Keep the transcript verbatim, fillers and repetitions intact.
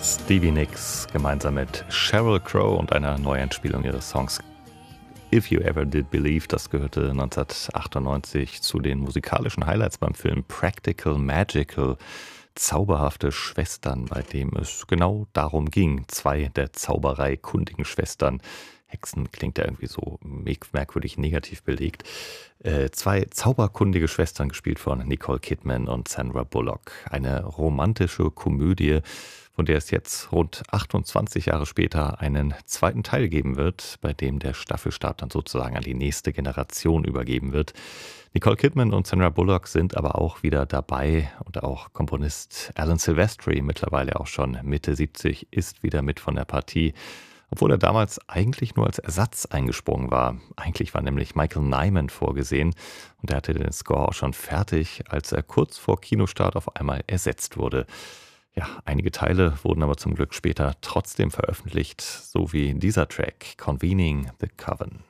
Stevie Nicks gemeinsam mit Sheryl Crow und einer Neueinspielung ihres Songs If You Ever Did Believe. Das gehörte neunzehnhundertachtundneunzig zu den musikalischen Highlights beim Film Practical Magical. Zauberhafte Schwestern, bei dem es genau darum ging. Zwei der Zauberei kundigen Schwestern. Hexen klingt ja irgendwie so merkwürdig negativ belegt. Äh, zwei zauberkundige Schwestern, gespielt von Nicole Kidman und Sandra Bullock. Eine romantische Komödie, von der es jetzt rund achtundzwanzig Jahre später einen zweiten Teil geben wird, bei dem der Staffelstab dann sozusagen an die nächste Generation übergeben wird. Nicole Kidman und Sandra Bullock sind aber auch wieder dabei und auch Komponist Alan Silvestri, mittlerweile auch schon Mitte siebzig, ist wieder mit von der Partie. Obwohl er damals eigentlich nur als Ersatz eingesprungen war. Eigentlich war nämlich Michael Nyman vorgesehen und er hatte den Score auch schon fertig, als er kurz vor Kinostart auf einmal ersetzt wurde. Ja, einige Teile wurden aber zum Glück später trotzdem veröffentlicht, so wie dieser Track Convening the Coven.